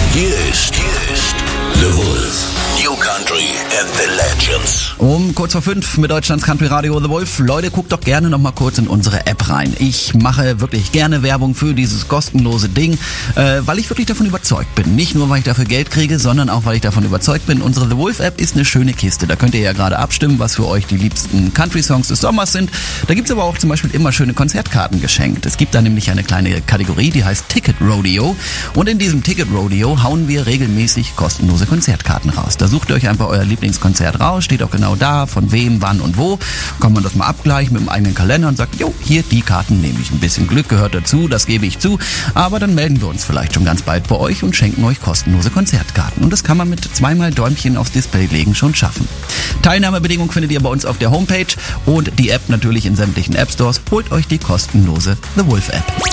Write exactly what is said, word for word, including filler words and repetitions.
Hier ist, hier ist The Wolf. New Country and the Legends. Um kurz vor fünf mit Deutschlands Country Radio The Wolf. Leute, guckt doch gerne noch mal kurz in unsere App rein. Ich mache wirklich gerne Werbung für dieses kostenlose Ding, äh, weil ich wirklich davon überzeugt bin. Nicht nur, weil ich dafür Geld kriege, sondern auch, weil ich davon überzeugt bin. Unsere The Wolf App ist eine schöne Kiste. Da könnt ihr ja gerade abstimmen, was für euch die liebsten Country-Songs des Sommers sind. Da gibt's aber auch zum Beispiel immer schöne Konzertkarten geschenkt. Es gibt da nämlich eine kleine Kategorie, die heißt Ticket Rodeo. Und in diesem Ticket Rodeo hauen wir regelmäßig kostenlose Konzertkarten raus. Da sucht ihr euch einfach euer Lieblingskonzert raus, steht auch genau da, von wem, wann und wo. Kann man das mal abgleichen mit dem eigenen Kalender und sagt, jo, hier, die Karten nehme ich. Ein bisschen Glück gehört dazu, das gebe ich zu. Aber dann melden wir uns vielleicht schon ganz bald bei euch und schenken euch kostenlose Konzertkarten. Und das kann man mit zweimal Däumchen aufs Display legen schon schaffen. Teilnahmebedingungen findet ihr bei uns auf der Homepage und die App natürlich in sämtlichen App Stores. Holt euch die kostenlose The Wolf App.